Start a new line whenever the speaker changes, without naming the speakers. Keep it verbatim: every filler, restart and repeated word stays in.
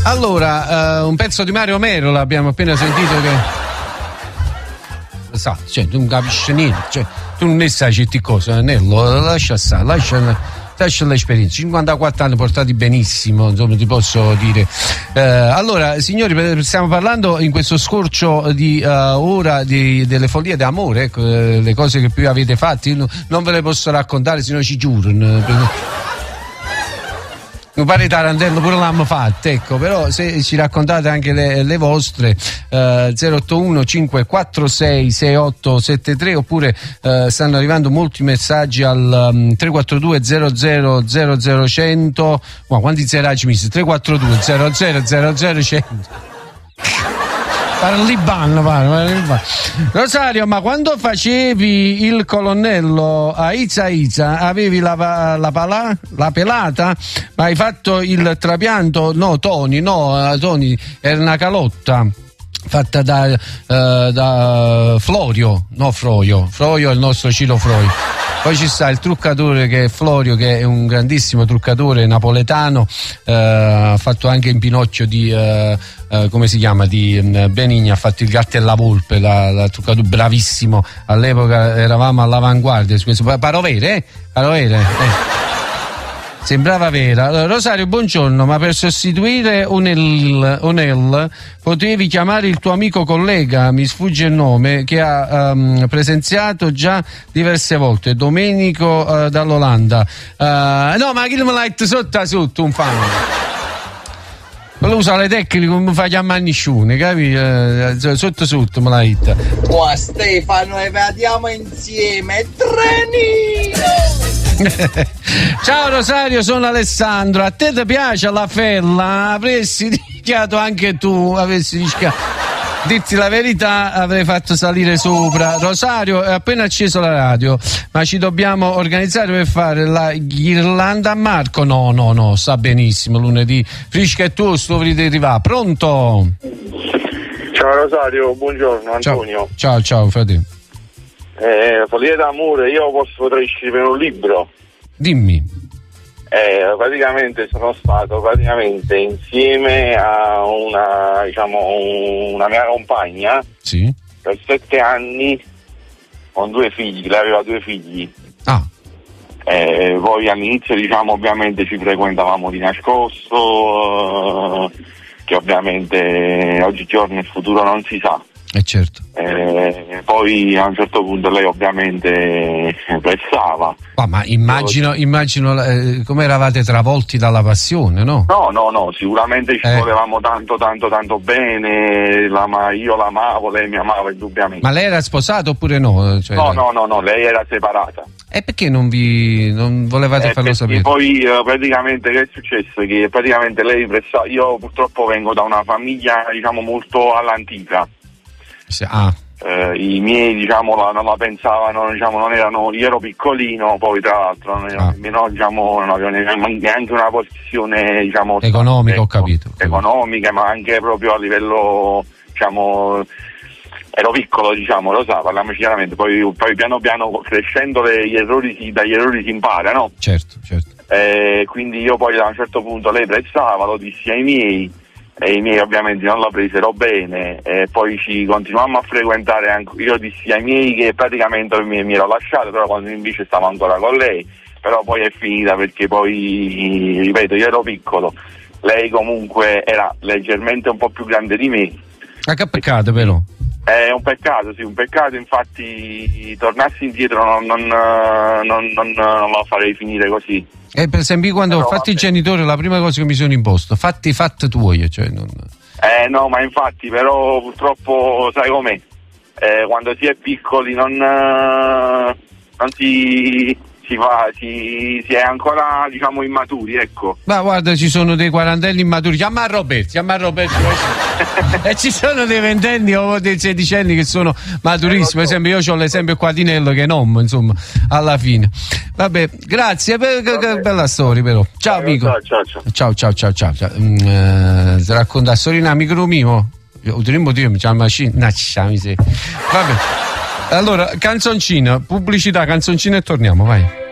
Allora, uh, un pezzo di Mario Mero l'abbiamo appena sentito che... Sa, cioè, tu non capisci niente, cioè, tu non ne sai certe cose, Nello, lascia stare, lascia... lascia l'esperienza, cinquantaquattro anni portati benissimo, insomma, ti posso dire. Eh, allora, signori, stiamo parlando in questo scorcio di uh, ora di, delle follie d'amore, ecco, eh, le cose che più avete fatto, io non ve le posso raccontare, sennò ci giuro. Mi pare Tarantello pure l'hanno fatta, ecco, però se ci raccontate anche le, le vostre, eh, zero otto uno cinque quattro sei sei otto sette tre, oppure eh, stanno arrivando molti messaggi al um, tre quattro due zero zero zero zero cento, ma quanti zeraggi mi sei? tre quattro due zero zero zero zero cento. Parli ban, parli ban. Rosario, ma quando facevi il colonnello a Iza Iza avevi la, la, pala, la pelata? Ma hai fatto il trapianto? No, Tony, no, Tony, era una calotta fatta da, uh, da Florio, no Froio, Froio è il nostro Ciro Froio. Poi ci sta il truccatore che è Florio, che è un grandissimo truccatore napoletano, eh, ha fatto anche in Pinocchio di, eh, eh, come si chiama, di um, Benigni, ha fatto il gatto e la volpe, la, la truccatore, bravissimo, all'epoca eravamo all'avanguardia, Parovere, eh? Parovere, eh. Sembrava vera. Allora, Rosario, buongiorno, ma per sostituire un el, un el potevi chiamare il tuo amico collega, mi sfugge il nome, che ha um, presenziato già diverse volte, Domenico uh, dall'Olanda. Uh, no, ma chi me l'ha detto sotto a sotto, un fan. Quello usa le tecniche come fa chiamare nessuno, capi? Uh, sotto sotto me l'ha detto.
Oh Stefano, e vediamo insieme, trenino!
Ciao Rosario, sono Alessandro. A te ti piace la fella? Avresti rischiato anche tu, avessi rischiato. Dirti la verità, avrei fatto salire sopra. Rosario, è appena acceso la radio, ma ci dobbiamo organizzare per fare la ghirlanda a Marco? No, no, no, sta benissimo, lunedì. Frisca e tu, sto dovrete arrivare. Pronto?
Ciao Rosario, buongiorno, Antonio.
Ciao, ciao, ciao fratello.
Eh, follie d'amore, io posso, potrei scrivere un libro.
Dimmi.
Eh, praticamente sono stato praticamente insieme a una, diciamo, una mia compagna.
Sì.
Per sette anni con due figli, lei aveva due figli.
Ah.
Eh, poi all'inizio, diciamo, ovviamente ci frequentavamo di nascosto, eh, che ovviamente oggigiorno il futuro non si sa.
Eh certo.
Eh, poi a un certo punto lei ovviamente pressava.
Ah, ma immagino, immagino eh, come eravate travolti dalla passione, no?
No, no, no, sicuramente ci
eh.
volevamo tanto, tanto, tanto bene, la, ma io l'amavo, lei mi amava indubbiamente.
Ma lei era sposato oppure no? Cioè,
no, no, no, no, lei era separata.
E perché non vi non volevate
eh,
farlo sapere?
Poi eh, praticamente che è successo? Che praticamente lei pressava, io purtroppo vengo da una famiglia, diciamo, molto all'antica.
Ah.
Eh, i miei, diciamo, la, non la pensavano, diciamo, non erano, io ero piccolino, poi tra l'altro non, ero, ah. nemmeno, diciamo, non avevo neanche una posizione, diciamo,
economica, ho capito,
economica, ma anche proprio a livello, diciamo, ero piccolo, diciamo, lo sa, parliamoci chiaramente, poi, poi piano piano crescendo le, gli errori si, dagli errori si impara, no?
Certo, certo.
Eh, quindi io poi a un certo punto lei pressava, lo dissi ai miei, e i miei ovviamente non la presero bene, e poi ci continuammo a frequentare, anche, io dissi ai miei che praticamente mi, mi ero lasciato, però quando invece stavo ancora con lei, però poi è finita perché poi, ripeto, io ero piccolo, lei comunque era leggermente un po' più grande di me.
Ma che peccato però.
È un peccato, sì, un peccato, infatti tornassi indietro non, non, non, non, non la farei finire così.
Eh, per esempio quando
Però,
ho fatto
vabbè.
i genitori la prima cosa che mi sono imposto, fatti i fatti tuoi, cioè non...
Eh no, ma infatti, però purtroppo sai com'è, eh, quando si è piccoli non, eh, non si... Si, fa, si, si è ancora, diciamo, immaturi, ecco.
Ma guarda, ci sono dei quarantenni immaturi, chiama a Roberto, chiama a Roberto e ci sono dei ventenni o dei sedicenni che sono maturissimi, per esempio io ho l'esempio qua di Nello che è nonno, insomma, alla fine. Vabbè, grazie, be- Vabbè. bella storia però. Ciao
eh,
amico.
Ciao, ciao,
ciao, ciao, ciao, ciao. ciao. Mm, eh, ti racconta la storia in amico mio, utilizzo dire, mi chiama macchina, vabbè. Allora, canzoncina, pubblicità, canzoncina e torniamo, vai.